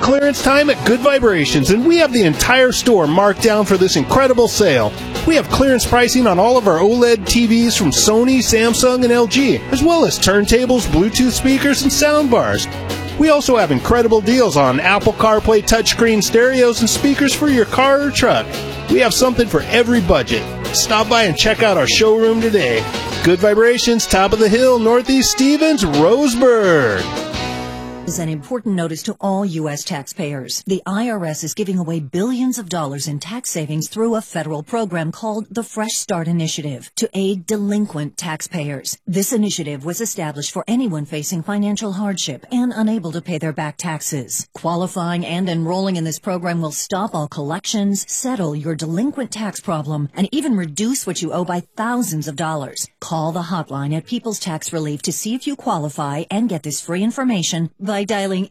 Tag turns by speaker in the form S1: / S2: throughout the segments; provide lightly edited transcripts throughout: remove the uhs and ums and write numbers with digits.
S1: clearance time at Good Vibrations, and we have the entire store marked down for this incredible sale. We have clearance pricing on all of our OLED TVs from Sony, Samsung, and LG, as well as turntables, Bluetooth speakers, and soundbars. We also have incredible deals on Apple CarPlay touchscreen stereos and speakers for your car or truck. We have something for every budget. Stop by and check out our showroom today. Good Vibrations, top of the hill, Northeast Stevens, Roseburg.
S2: Is an important notice to all U.S. taxpayers. The IRS is giving away billions of dollars in tax savings through a federal program called the Fresh Start Initiative to aid delinquent taxpayers. This initiative was established for anyone facing financial hardship and unable to pay their back taxes. Qualifying and enrolling in this program will stop all collections, settle your delinquent tax problem, and even reduce what you owe by thousands of dollars. Call the hotline at People's Tax Relief to see if you qualify and get this free information by dialing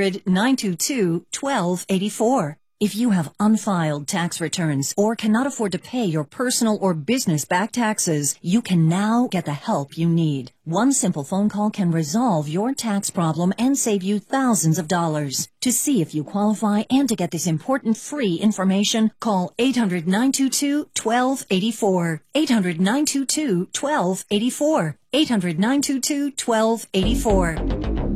S2: 800-922-1284. If you have unfiled tax returns or cannot afford to pay your personal or business back taxes, you can now get the help you need. One simple phone call can resolve your tax problem and save you thousands of dollars. To see if you qualify and to get this important free information, call 800-922-1284. 800-922-1284. 800-922-1284.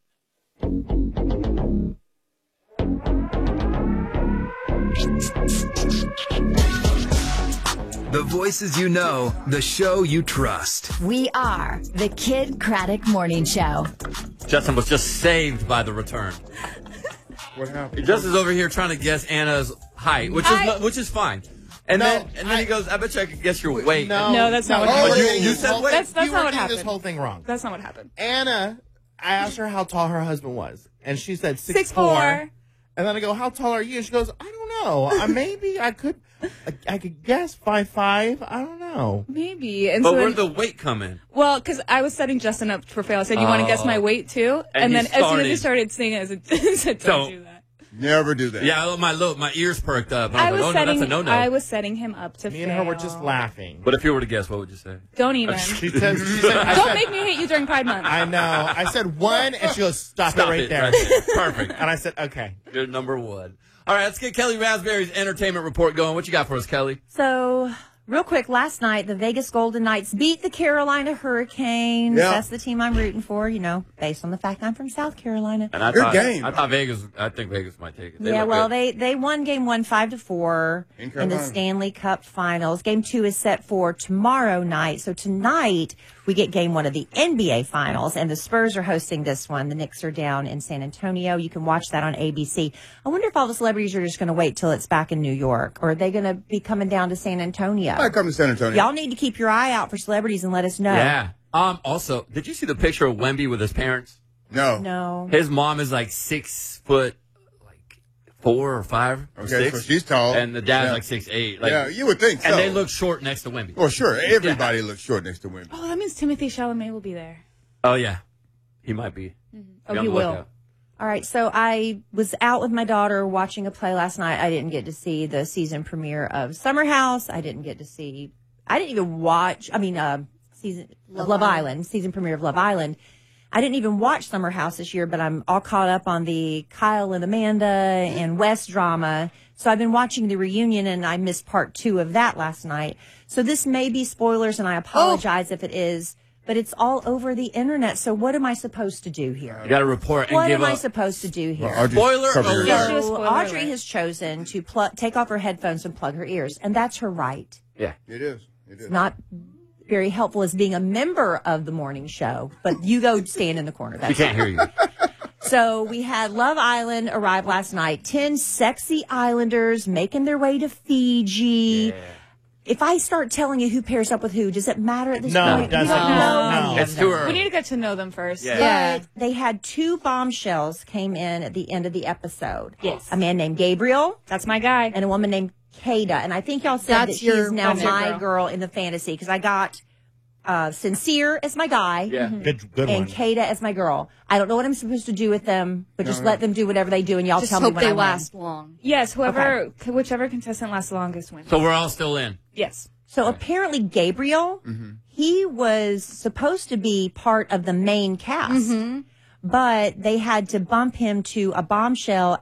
S3: The voices you know, the show you trust.
S4: We are the Kid Craddock Morning Show.
S5: Justin was just saved by the return.
S6: What happened?
S5: Justin's over here trying to guess Anna's height, which is fine. And then he goes, I bet you I could guess your weight.
S7: No, that's not what happened.
S5: You said weight?
S7: That's not what happened.
S6: This whole thing wrong.
S7: That's not what happened.
S6: Anna, I asked her how tall her husband was, and she said
S7: 6'4".
S6: And then I go, how tall are you? And she goes, I don't know. Maybe I could guess 5'5". I don't know.
S7: Maybe. And
S5: but
S7: so
S5: where'd the weight come in?
S7: Well, because I was setting Justin up for fail. I said, you want to guess my weight too? And then as soon as he started singing, I said, don't do that.
S8: Never do that.
S5: Yeah, my ears perked up. I was like, that's a no-no.
S7: I was setting him up to fail.
S6: Me and her were just laughing.
S5: But if you were to guess, what would you say?
S7: Don't even.
S6: She said,
S7: don't make me hate you during Pride Month.
S6: I know. I said 1, and she goes, stop it right there.
S5: Perfect.
S6: And I said, okay.
S5: You're number 1. All right, let's get Kelly Raspberry's entertainment report going. What you got for us, Kelly?
S9: So, real quick, last night, the Vegas Golden Knights beat the Carolina Hurricanes.
S8: Yeah.
S9: That's the team I'm rooting for, based on the fact I'm from South Carolina.
S5: And I think Vegas might take it.
S9: They won game 1 5-4 in the Stanley Cup Finals. Game 2 is set for tomorrow night. So tonight, we get game 1 of the NBA Finals, and the Spurs are hosting this one. The Knicks are down in San Antonio. You can watch that on ABC. I wonder if all the celebrities are just going to wait till it's back in New York, or are they going to be coming down to San Antonio?
S8: I come to San Antonio.
S9: Y'all need to keep your eye out for celebrities and let us know.
S5: Yeah. Also, did you see the picture of Wemby with his parents?
S9: No.
S5: His mom is like 6 foot, 4 or 5 or 6.
S8: So she's tall.
S5: And the dad's like 6'8".
S8: Yeah, you would think so.
S5: And they look short next to Wemby.
S8: Well, sure. Everybody looks short next to Wemby.
S7: Oh, that means Timothée Chalamet will be there.
S5: Oh, yeah. He might be.
S7: Mm-hmm. Oh, he will.
S9: All right, so I was out with my daughter watching a play last night. I didn't get to see the season premiere of Summer House. I didn't even watch, Love Island, season premiere of Love Island. I didn't even watch Summer House this year, but I'm all caught up on the Kyle and Amanda and Wes drama. So I've been watching the reunion, and I missed part 2 of that last night. So this may be spoilers, and I apologize if it is, but it's all over the internet. So what am I supposed to do here?
S5: You got to report and
S9: what
S5: give
S9: am
S5: up.
S9: I supposed to do here?
S8: Well,
S5: Spoiler alert.
S9: So Audrey has chosen to take off her headphones and plug her ears, and that's her right.
S5: Yeah.
S8: It is.
S9: It's not very helpful as being a member of the morning show, but you go stand in the corner.
S5: She can't hear you.
S9: So we had Love Island arrive last night. 10 sexy islanders making their way to Fiji.
S5: Yeah.
S9: If I start telling you who pairs up with who, does it matter at this point?
S6: No, it doesn't.
S9: No.
S5: It's too early.
S7: We need to get to know them first.
S5: Yeah.
S9: But they had 2 bombshells came in at the end of the episode.
S7: Yes.
S9: A man named Gabriel.
S7: That's my guy.
S9: And a woman named Kada. And I think y'all said that she's now my girl in the fantasy, because I got Sincere as my guy.
S5: Yeah.
S6: Good
S9: and
S6: one.
S9: Kada as my girl. I don't know what I'm supposed to do with them, but just let them do whatever they do, and y'all
S10: Just
S9: tell me
S10: hope
S9: when
S10: they
S9: I win.
S10: last long.
S7: Yes, whichever contestant lasts longest wins.
S5: So we're all still in.
S7: Yes.
S9: So apparently Gabriel, he was supposed to be part of the main cast, but they had to bump him to a bombshell